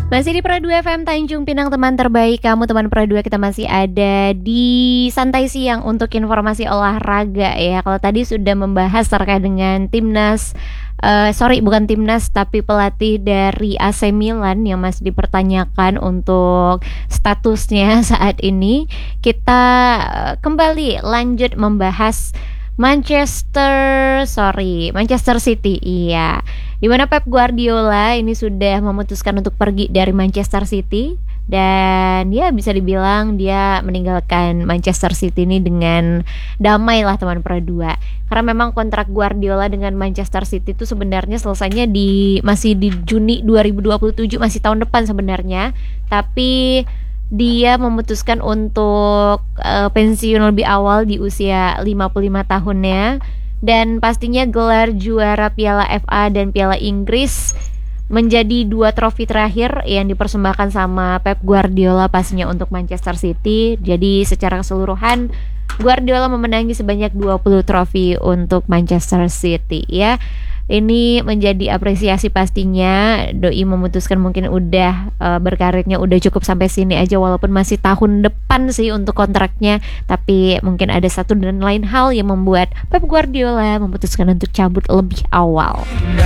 Masih di Pro 2 FM Tanjung Pinang, teman terbaik kamu, teman Pro 2. Kita masih ada di Santai Siang untuk informasi olahraga ya. Kalau tadi sudah membahas terkait dengan timnas, bukan timnas tapi pelatih dari AC Milan yang masih dipertanyakan untuk statusnya saat ini. Kita kembali lanjut membahas Manchester City, iya. Di mana Pep Guardiola ini sudah memutuskan untuk pergi dari Manchester City, dan ya bisa dibilang dia meninggalkan Manchester City ini dengan damai lah teman Pro 2. Karena memang kontrak Guardiola dengan Manchester City itu sebenarnya selesainya masih di Juni 2027, masih tahun depan sebenarnya. Tapi dia memutuskan untuk pensiun lebih awal di usia 55 tahunnya. Dan pastinya gelar juara Piala FA dan Piala Inggris menjadi dua trofi terakhir yang dipersembahkan sama Pep Guardiola pastinya untuk Manchester City. Jadi secara keseluruhan Guardiola memenangi sebanyak 20 trofi untuk Manchester City ya. Ini menjadi apresiasi pastinya. Doi memutuskan mungkin udah berkarirnya udah cukup sampai sini aja, walaupun masih tahun depan sih untuk kontraknya. Tapi mungkin ada satu dan lain hal yang membuat Pep Guardiola memutuskan untuk cabut lebih awal.